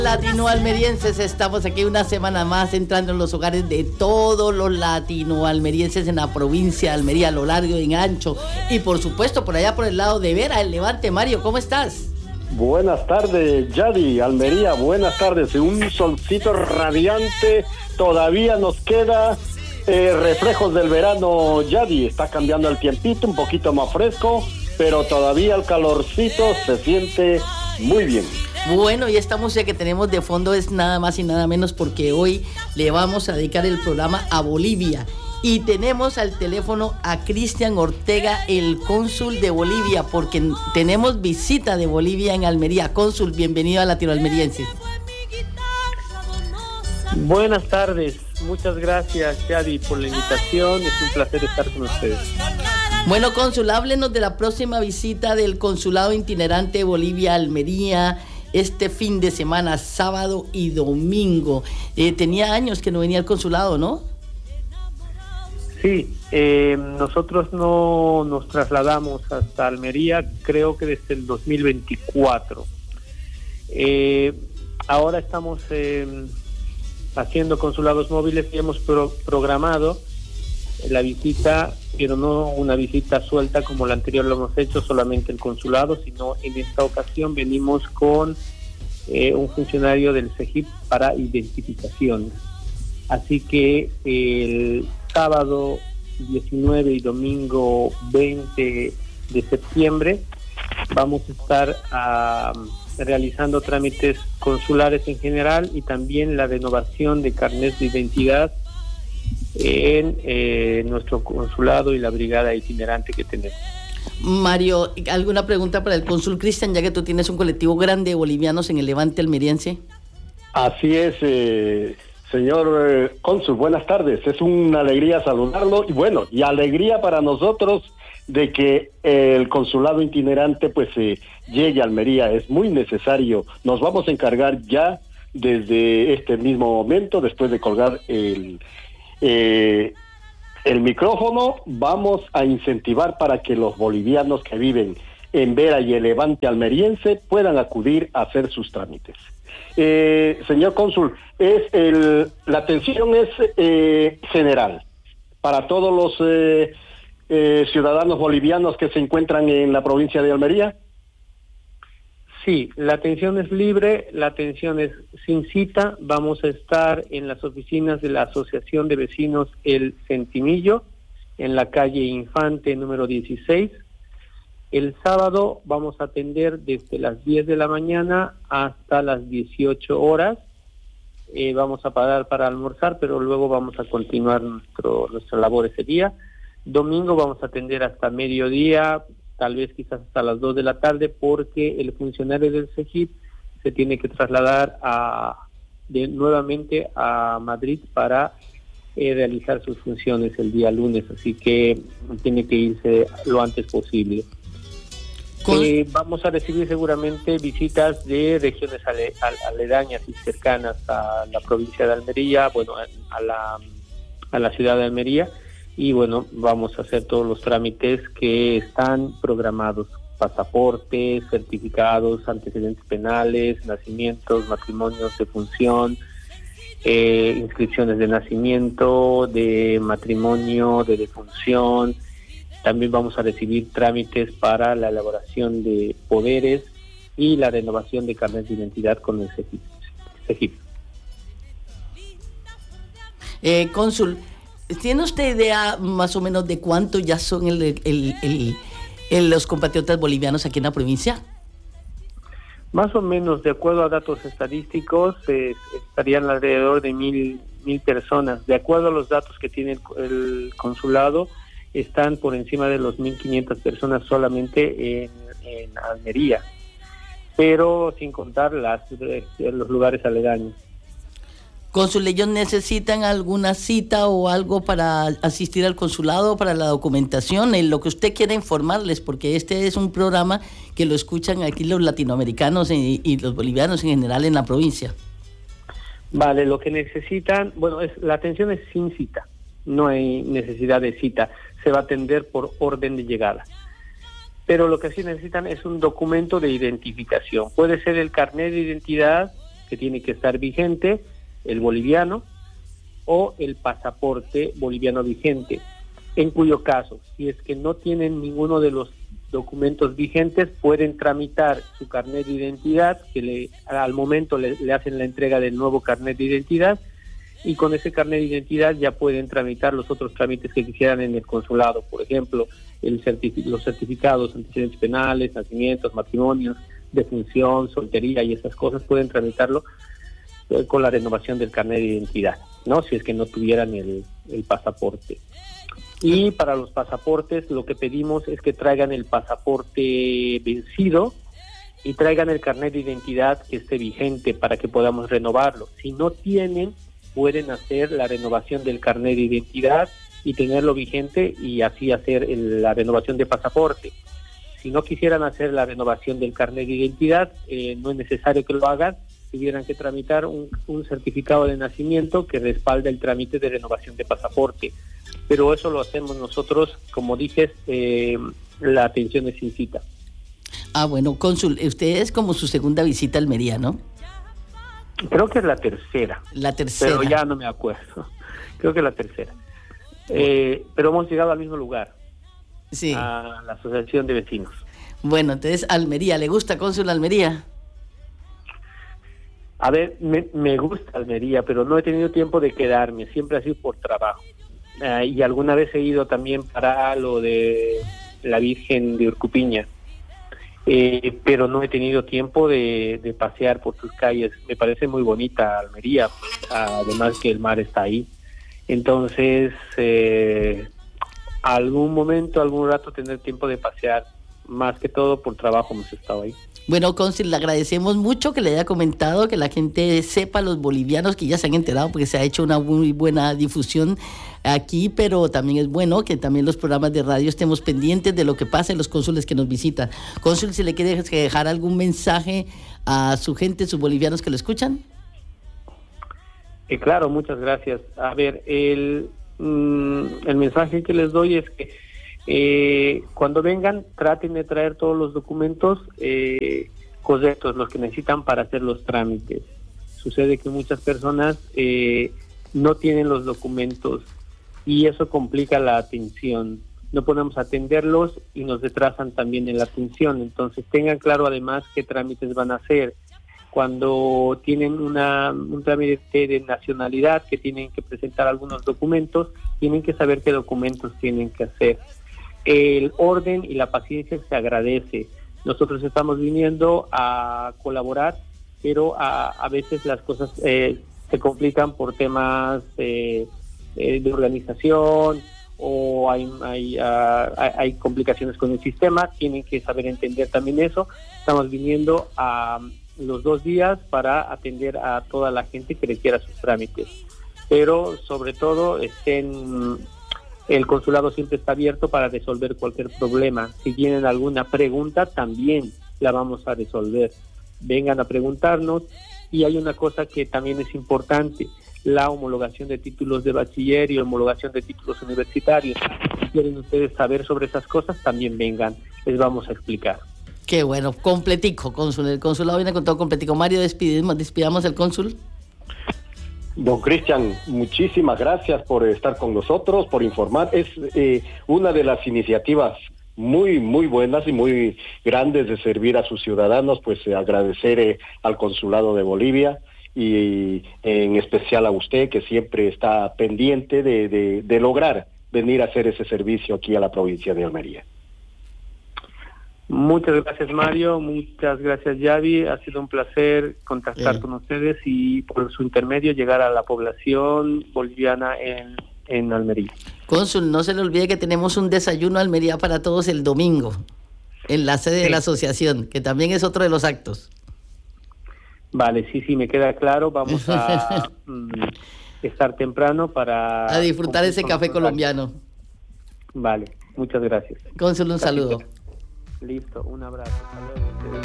Latinoalmerienses, estamos aquí una semana más entrando en los hogares de todos los latinoalmerienses en la provincia de Almería, a lo largo y en ancho, y por supuesto por allá por el lado de Vera, el Levante. Mario, ¿cómo estás? Buenas tardes, Yadi, Almería, buenas tardes. Un solcito radiante, todavía nos queda reflejos del verano, Yadi. Está cambiando el tiempito, un poquito más fresco, pero todavía el calorcito se siente muy bien. Bueno, y esta música que tenemos de fondo es nada más y nada menos porque hoy le vamos a dedicar el programa a Bolivia. Y tenemos al teléfono a Cristian Ortega, el cónsul de Bolivia, porque tenemos visita de Bolivia en Almería. Cónsul, bienvenido a Latinoalmeriense. Buenas tardes, muchas gracias, Yadi, por la invitación. Es un placer estar con ustedes. Bueno, cónsul, háblenos de la próxima visita del Consulado Itinerante de Bolivia a Almería, este fin de semana, sábado y domingo. Tenía años que no venía al consulado, ¿no? Sí, nosotros no nos trasladamos hasta Almería, creo que desde el 2024. Ahora estamos haciendo consulados móviles y hemos programado la visita, pero no una visita suelta como la anterior lo hemos hecho, solamente el consulado, sino en esta ocasión venimos con un funcionario del CEGIP para identificación. Así que el sábado 19 y domingo 20 de septiembre vamos a estar realizando trámites consulares en general y también la renovación de carnets de identidad en nuestro consulado y la brigada itinerante que tenemos. Mario, ¿alguna pregunta para el cónsul Cristian, ya que tú tienes un colectivo grande de bolivianos en el Levante almeriense? Así es, señor cónsul, buenas tardes. Es una alegría saludarlo y bueno, y alegría para nosotros de que el consulado itinerante pues llegue a Almería. Es muy necesario. Nos vamos a encargar ya desde este mismo momento, después de colgar el micrófono, vamos a incentivar para que los bolivianos que viven en Vera y el Levante almeriense puedan acudir a hacer sus trámites. Señor cónsul, la atención es general para todos los ciudadanos bolivianos que se encuentran en la provincia de Almería. Sí, la atención es libre, la atención es sin cita. Vamos a estar en las oficinas de la Asociación de Vecinos El Centinillo, en la calle Infante número 16. El sábado vamos a atender desde las 10 de la mañana hasta las 18 horas. Vamos a parar para almorzar, pero luego vamos a continuar nuestra labor ese día. Domingo vamos a atender hasta mediodía, tal vez quizás hasta las 2 de la tarde, porque el funcionario del CEGIP se tiene que trasladar nuevamente a Madrid para realizar sus funciones el día lunes, así que tiene que irse lo antes posible. Vamos a recibir seguramente visitas de regiones aledañas y cercanas a la provincia de Almería, bueno, a la ciudad de Almería, y bueno, vamos a hacer todos los trámites que están programados: pasaportes, certificados, antecedentes penales, nacimientos, matrimonios, defunción, inscripciones de nacimiento, de matrimonio, de defunción. También vamos a recibir trámites para la elaboración de poderes y la renovación de carnet de identidad con el CEGIP. Cónsul, ¿tiene usted idea más o menos de cuánto ya son los compatriotas bolivianos aquí en la provincia? Más o menos, de acuerdo a datos estadísticos, estarían alrededor de 1,000 personas. De acuerdo a los datos que tiene el consulado, están por encima de los 1,500 personas solamente en Almería, pero sin contar los lugares aledaños. Cónsul, ¿ellos necesitan alguna cita o algo para asistir al consulado, para la documentación, en lo que usted quiera informarles? Porque este es un programa que lo escuchan aquí los latinoamericanos y los bolivianos en general en la provincia. Vale, lo que necesitan, bueno, la atención es sin cita, no hay necesidad de cita, se va a atender por orden de llegada. Pero lo que sí necesitan es un documento de identificación. Puede ser el carnet de identidad, que tiene que estar vigente, el boliviano o el pasaporte boliviano vigente, en cuyo caso, si es que no tienen ninguno de los documentos vigentes, pueden tramitar su carnet de identidad, que al momento le hacen la entrega del nuevo carnet de identidad, y con ese carnet de identidad ya pueden tramitar los otros trámites que quisieran en el consulado, por ejemplo, los certificados, antecedentes penales, nacimientos, matrimonios, defunción, soltería y esas cosas, pueden tramitarlo con la renovación del carnet de identidad, ¿no? Si es que no tuvieran el pasaporte. Y para los pasaportes lo que pedimos es que traigan el pasaporte vencido y traigan el carnet de identidad que esté vigente para que podamos renovarlo. Si no tienen, pueden hacer la renovación del carnet de identidad y tenerlo vigente y así hacer la renovación de pasaporte. Si no quisieran hacer la renovación del carnet de identidad, no es necesario que lo hagan, tuvieran que tramitar un certificado de nacimiento que respalda el trámite de renovación de pasaporte. Pero eso lo hacemos nosotros, como dices, la atención es sin cita. Bueno, cónsul, usted es como su segunda visita a Almería, ¿no? Creo que es la tercera. La tercera. Pero ya no me acuerdo. Creo que es la tercera. Pero hemos llegado al mismo lugar. Sí. A la Asociación de Vecinos. Bueno, entonces Almería, ¿le gusta, cónsul, Almería? A ver, me gusta Almería, pero no he tenido tiempo de quedarme, siempre ha sido por trabajo. Y alguna vez he ido también para lo de la Virgen de Urcupiña, pero no he tenido tiempo de pasear por sus calles. Me parece muy bonita Almería, además que el mar está ahí. Entonces, algún momento, algún rato tener tiempo de pasear, más que todo por trabajo hemos estado ahí. Bueno, cónsul, le agradecemos mucho que le haya comentado, que la gente sepa, los bolivianos que ya se han enterado, porque se ha hecho una muy buena difusión aquí, pero también es bueno que también los programas de radio estemos pendientes de lo que pasa en los cónsules que nos visitan. Cónsul, si le quiere dejar algún mensaje a su gente, sus bolivianos que lo escuchan. Claro, muchas gracias. A ver, el mensaje que les doy es que cuando vengan traten de traer todos los documentos correctos, los que necesitan para hacer los trámites. Sucede que muchas personas no tienen los documentos y eso complica la atención. No podemos atenderlos y nos retrasan también en la atención. Entonces tengan claro además qué trámites van a hacer. Cuando tienen un trámite de nacionalidad que tienen que presentar algunos documentos, tienen que saber qué documentos tienen que hacer. El orden y la paciencia se agradece. Nosotros estamos viniendo a colaborar, pero a veces las cosas se complican por temas de organización o hay complicaciones con el sistema. Tienen que saber entender también eso. Estamos viniendo a los 2 días para atender a toda la gente que requiera sus trámites, pero sobre todo el consulado siempre está abierto para resolver cualquier problema. Si tienen alguna pregunta, también la vamos a resolver. Vengan a preguntarnos. Y hay una cosa que también es importante, la homologación de títulos de bachiller y homologación de títulos universitarios. Si quieren ustedes saber sobre esas cosas, también vengan, les vamos a explicar. Qué bueno, completico, cónsul. El consulado viene con todo completico. Mario, despidamos al cónsul. Don Cristian, muchísimas gracias por estar con nosotros, por informar. Es una de las iniciativas muy buenas y muy grandes de servir a sus ciudadanos, pues agradecer al Consulado de Bolivia y en especial a usted, que siempre está pendiente de lograr venir a hacer ese servicio aquí a la provincia de Almería. Muchas gracias, Mario, muchas gracias, Yavi. Ha sido un placer contactar con ustedes y por su intermedio llegar a la población boliviana en Almería. Cónsul, no se le olvide que tenemos un desayuno Almería para todos el domingo en la sede de la asociación, que también es otro de los actos. Vale, sí, me queda claro. Vamos a estar temprano para... A disfrutar ese café colombiano. Vale, muchas gracias. Cónsul, un saludo. Listo, un abrazo. Hasta luego.